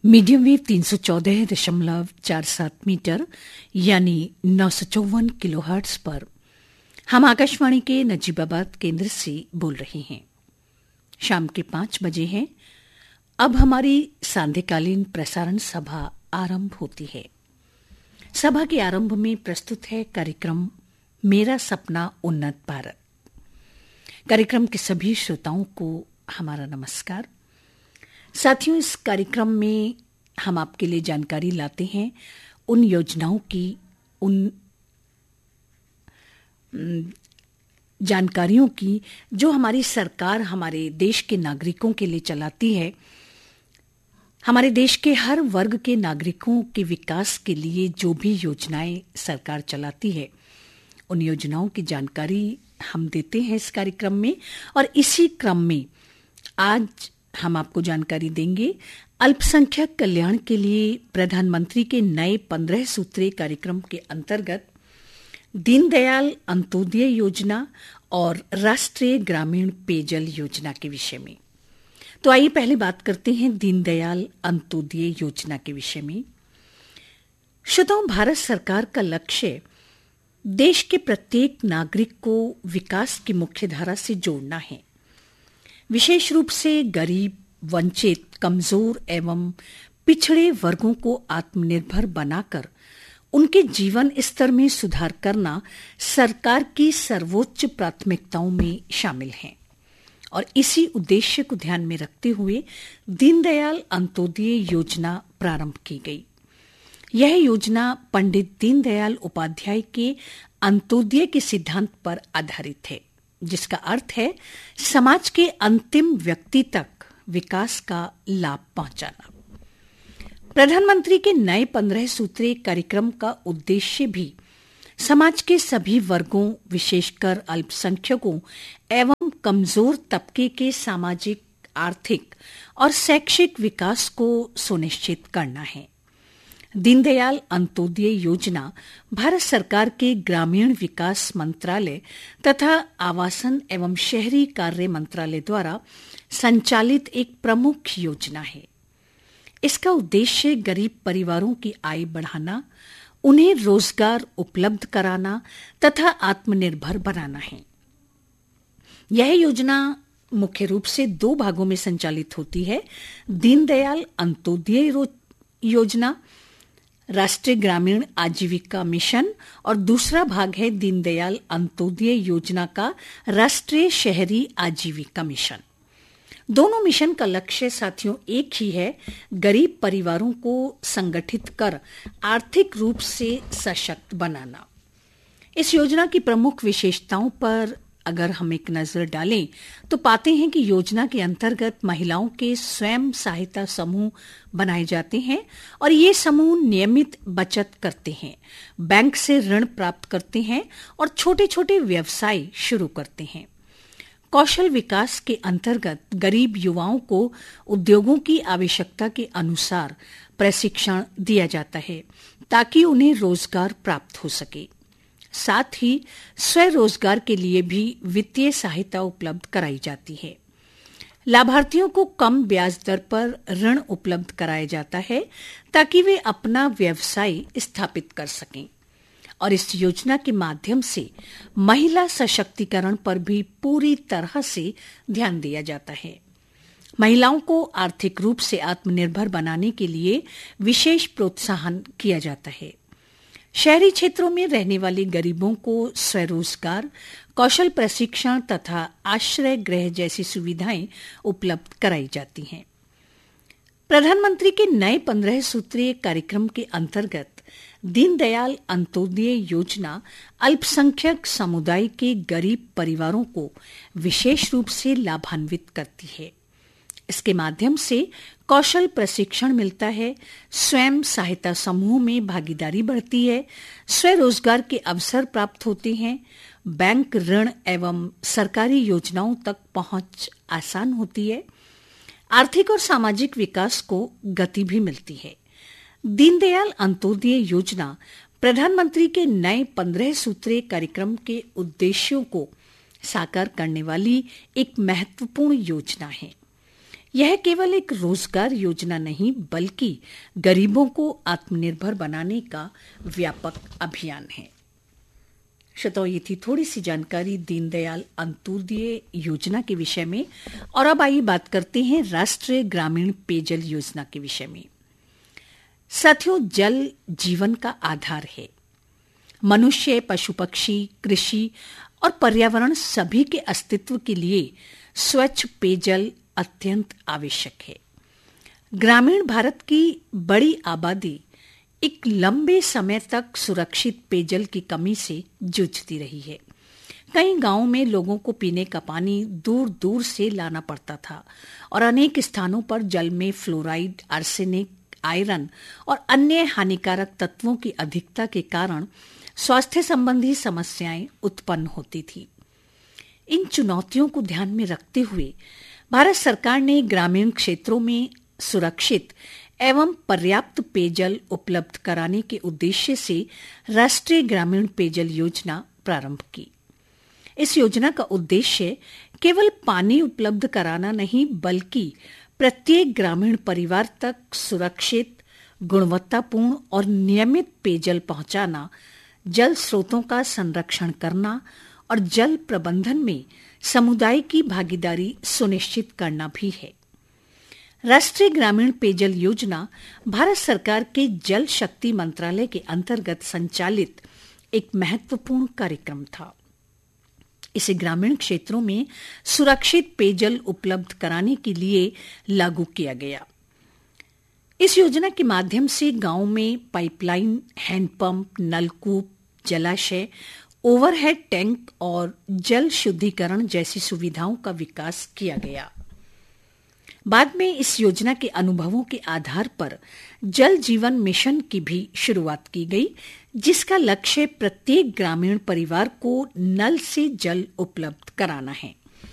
Medium wave 314.47 metre यानी 954 kilohertz पर हम आकाशवाणी के नजीबाबाद केंद्र से बोल रहे हैं। शाम के 5 बजे हैं। अब हमारी सांध्यकालीन प्रसारण सभा आरंभ होती है। सभा के आरंभ में प्रस्तुत है कार्यक्रम मेरा सपना उन्नत भारत। कार्यक्रम के सभी श्रोताओं को हमारा नमस्कार। साथियों, इस कार्यक्रम में हम आपके लिए जानकारी लाते हैं उन योजनाओं की, उन जानकारियों की जो हमारी सरकार हमारे देश के नागरिकों के लिए चलाती है। हमारे देश के हर वर्ग के नागरिकों के विकास के लिए जो भी योजनाएं सरकार चलाती है, उन योजनाओं की जानकारी हम देते हैं इस कार्यक्रम में। और इसी क्रम में आज हम आपको जानकारी देंगे अल्पसंख्यक कल्याण के लिए प्रधानमंत्री के नए 15 सूत्रीय कार्यक्रम के अंतर्गत दीनदयाल अंत्योदय योजना और राष्ट्रीय ग्रामीण पेयजल योजना के विषय में। तो आइए पहले बात करते हैं दीनदयाल अंत्योदय योजना के विषय में। श्रोताओं, भारत सरकार का लक्ष्य देश के प्रत्येक नागरिक को विकास की मुख्यधारा से जोड़ना है। विशेष रूप से गरीब, वंचित, कमजोर एवं पिछड़े वर्गों को आत्मनिर्भर बनाकर उनके जीवन स्तर में सुधार करना सरकार की सर्वोच्च प्राथमिकताओं में शामिल है। और इसी उद्देश्य को ध्यान में रखते हुए दीनदयाल अंत्योदय योजना प्रारंभ की गई। यह योजना पंडित दीनदयाल उपाध्याय के अंत्योदय के सिद्धांत पर आधारित है, जिसका अर्थ है समाज के अंतिम व्यक्ति तक विकास का लाभ पहुंचाना। प्रधानमंत्री के नए 15 सूत्रीय कार्यक्रम का उद्देश्य भी समाज के सभी वर्गों, विशेषकर अल्पसंख्यकों एवं कमजोर तबके के सामाजिक, आर्थिक और शैक्षिक विकास को सुनिश्चित करना है। दीनदयाल अंत्योदय योजना भारत सरकार के ग्रामीण विकास मंत्रालय तथा आवासन एवं शहरी कार्य मंत्रालय द्वारा संचालित एक प्रमुख योजना है। इसका उद्देश्य गरीब परिवारों की आय बढ़ाना, उन्हें रोजगार उपलब्ध कराना तथा आत्मनिर्भर बनाना है। यह योजना मुख्य रूप से 2 भागों में संचालित होती है। दीनदयाल अंत्योदय योजना राष्ट्रीय ग्रामीण आजीविका मिशन और दूसरा भाग है दीनदयाल अंत्योदय योजना का राष्ट्रीय शहरी आजीविका मिशन। दोनों मिशन का लक्ष्य साथियों एक ही है, गरीब परिवारों को संगठित कर आर्थिक रूप से सशक्त बनाना। इस योजना की प्रमुख विशेषताओं पर अगर हम एक नजर डालें तो पाते हैं कि योजना के अंतर्गत महिलाओं के स्वयं सहायता समूह बनाए जाते हैं और ये समूह नियमित बचत करते हैं, बैंक से ऋण प्राप्त करते हैं और छोटे छोटे व्यवसाय शुरू करते हैं। कौशल विकास के अंतर्गत गरीब युवाओं को उद्योगों की आवश्यकता के अनुसार प्रशिक्षण दिया जाता है ताकि उन्हें रोजगार प्राप्त हो सके। साथ ही स्वरोजगार के लिए भी वित्तीय सहायता उपलब्ध कराई जाती है। लाभार्थियों को कम ब्याज दर पर ऋण उपलब्ध कराया जाता है ताकि वे अपना व्यवसाय स्थापित कर सकें। और इस योजना के माध्यम से महिला सशक्तिकरण पर भी पूरी तरह से ध्यान दिया जाता है। महिलाओं को आर्थिक रूप से आत्मनिर्भर बनाने के लिए विशेष प्रोत्साहन किया जाता है। शहरी क्षेत्रों में रहने वाले गरीबों को स्वरोजगार, कौशल प्रशिक्षण तथा आश्रय गृह जैसी सुविधाएं उपलब्ध कराई जाती हैं। प्रधानमंत्री के नए 15 सूत्रीय कार्यक्रम के अंतर्गत दीनदयाल अंत्योदय योजना अल्पसंख्यक समुदाय के गरीब परिवारों को विशेष रूप से लाभान्वित करती है। इसके माध्यम से कौशल प्रशिक्षण मिलता है, स्वयं सहायता समूह में भागीदारी बढ़ती है, स्वरोजगार के अवसर प्राप्त होते हैं, बैंक ऋण एवं सरकारी योजनाओं तक पहुंच आसान होती है, आर्थिक और सामाजिक विकास को गति भी मिलती है। दीनदयाल अंत्योदय योजना प्रधानमंत्री के नए 15 सूत्रीय कार्यक्रम के उद्देश्यों को साकार करने वाली एक महत्वपूर्ण योजना है। यह केवल एक रोजगार योजना नहीं बल्कि गरीबों को आत्मनिर्भर बनाने का व्यापक अभियान है। श्रोताओं, ये थी थोड़ी सी जानकारी दीनदयाल अंत्योदय योजना के विषय में। और अब आइए बात करते हैं राष्ट्रीय ग्रामीण पेयजल योजना के विषय में। साथियों, जल जीवन का आधार है। मनुष्य, पशु पक्षी, कृषि और पर्यावरण सभी के अस्तित्व के लिए स्वच्छ पेयजल अत्यंत आवश्यक है। ग्रामीण भारत की बड़ी आबादी एक लंबे समय तक सुरक्षित पेयजल की कमी से जूझती रही है। कई गांवों में लोगों को पीने का पानी दूर दूर से लाना पड़ता था और अनेक स्थानों पर जल में फ्लोराइड, आर्सेनिक, आयरन और अन्य हानिकारक तत्वों की अधिकता के कारण स्वास्थ्य संबंधी समस्याएं उत्पन्न होती थी। इन चुनौतियों को ध्यान में रखते हुए भारत सरकार ने ग्रामीण क्षेत्रों में सुरक्षित एवं पर्याप्त पेयजल उपलब्ध कराने के उद्देश्य से राष्ट्रीय ग्रामीण पेयजल योजना प्रारंभ की। इस योजना का उद्देश्य केवल पानी उपलब्ध कराना नहीं बल्कि प्रत्येक ग्रामीण परिवार तक सुरक्षित, गुणवत्तापूर्ण और नियमित पेयजल पहुंचाना, जल स्रोतों का संरक्षण करना और जल प्रबंधन में समुदाय की भागीदारी सुनिश्चित करना भी है। राष्ट्रीय ग्रामीण पेयजल योजना भारत सरकार के जल शक्ति मंत्रालय के अंतर्गत संचालित एक महत्वपूर्ण कार्यक्रम था। इसे ग्रामीण क्षेत्रों में सुरक्षित पेयजल उपलब्ध कराने के लिए लागू किया गया। इस योजना के माध्यम से गांवों में पाइपलाइन, हैंडपंप, नलकूप, जलाशय, ओवरहेड टैंक और जल शुद्धिकरण जैसी सुविधाओं का विकास किया गया। बाद में इस योजना के अनुभवों के आधार पर जल जीवन मिशन की भी शुरुआत की गई, जिसका लक्ष्य प्रत्येक ग्रामीण परिवार को नल से जल उपलब्ध कराना है।